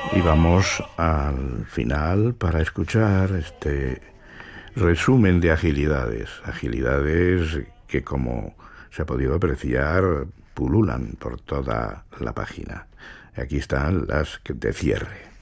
Y vamos al final para escuchar este resumen de agilidades. Agilidades que, como se ha podido apreciar, pululan por toda la página. Aquí están las de cierre.